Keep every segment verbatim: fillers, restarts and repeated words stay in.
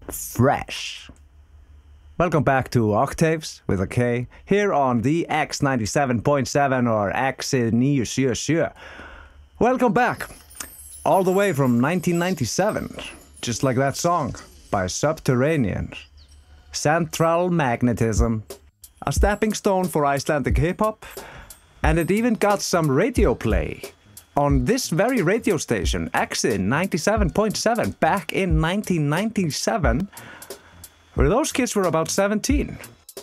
fresh. Welcome back to Octaves with a K here on the X ninety-seven point seven or X nine seventy-seven. Welcome back, all the way from nineteen ninety-seven, just like that song by Subterranean. Central Magnetism, a stepping stone for Icelandic hip-hop, and it even got some radio play on this very radio station, X ninety-seven point seven, back in nineteen ninety-seven, where those kids were about seventeen.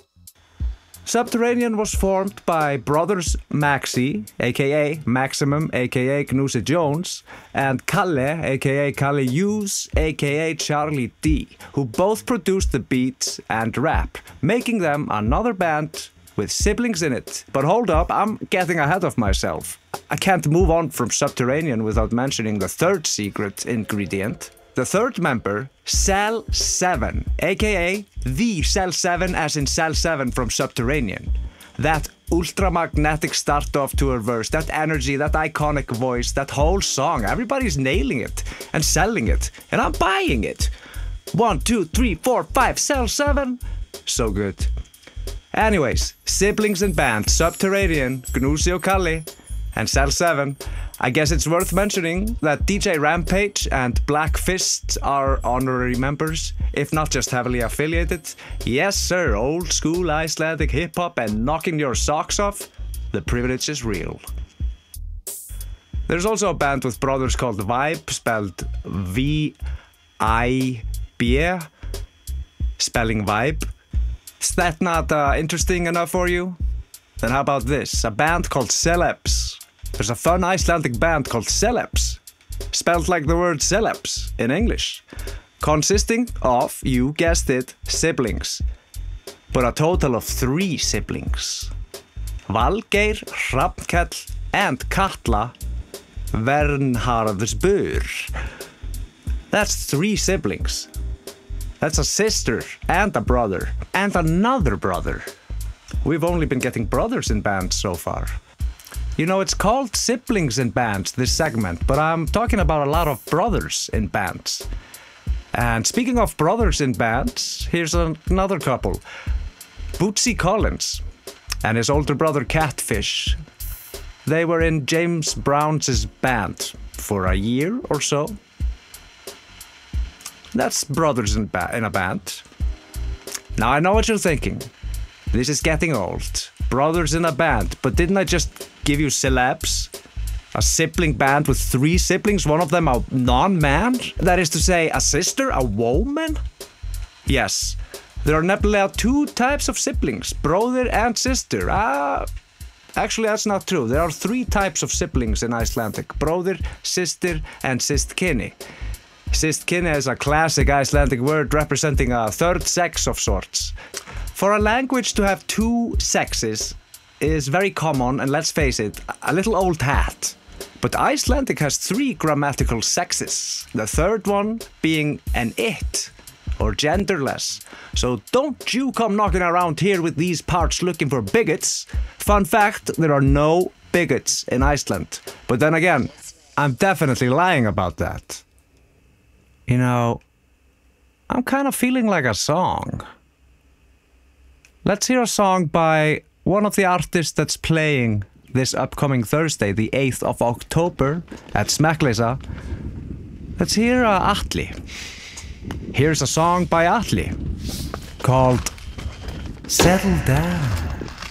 Subterranean was formed by brothers Maxi, aka Maximum, aka Knúsi Jones, and Kalle, aka Kalle Hughes, aka Charlie D, who both produced the beats and rap, making them another band with siblings in it. But hold up, I'm getting ahead of myself. I can't move on from Subterranean without mentioning the third secret ingredient. The third member, Cell seven, aka the Cell seven as in Cell seven from Subterranean. That ultramagnetic start-off to a verse, that energy, that iconic voice, that whole song, everybody's nailing it and selling it, and I'm buying it. One, two, three, four, five, Cell seven. So good. Anyways, siblings in band, Subterranean, Knúsi og Kalli, and Cell seven. I guess it's worth mentioning that D J Rampage and Black Fist are honorary members, if not just heavily affiliated. Yes sir, old school Icelandic hip-hop and knocking your socks off, the privilege is real. There's also a band with brothers called Vibe, spelled V I B, spelling Vibe. Is that not uh, interesting enough for you? Then how about this, a band called Celebs. There's a fun Icelandic band called Celebs, spelled like the word celebs in English, consisting of, you guessed it, siblings, but a total of three siblings. Valgeir, Hrafnkell, and Katla Vernharðsbur. That's three siblings. That's a sister and a brother and another brother. We've only been getting brothers in bands so far. You know, it's called siblings in bands, this segment, but I'm talking about a lot of brothers in bands. And speaking of brothers in bands, here's another couple. Bootsy Collins and his older brother Catfish. They were in James Brown's band for a year or so. That's brothers in, ba in a band. Now I know what you're thinking. This is getting old. Brothers in a band, but didn't I just give you Celebs? A sibling band with three siblings, one of them a non-man? That is to say, a sister, a woman? Yes, there are nevertheless two types of siblings, brother and sister. Ah, actually that's not true. There are three types of siblings in Icelandic, brother, sister, and systkini. Systkini is a classic Icelandic word representing a third sex of sorts. For a language to have two sexes is very common and, let's face it, a little old hat. But Icelandic has three grammatical sexes, the third one being an it, or genderless. So don't you come knocking around here with these parts looking for bigots. Fun fact, there are no bigots in Iceland. But then again, I'm definitely lying about that. You know, I'm kind of feeling like a song. Let's hear a song by one of the artists that's playing this upcoming Thursday, the eighth of October at Smekkleysa. Let's hear uh, Atli. Here's a song by Atli called Settle Down.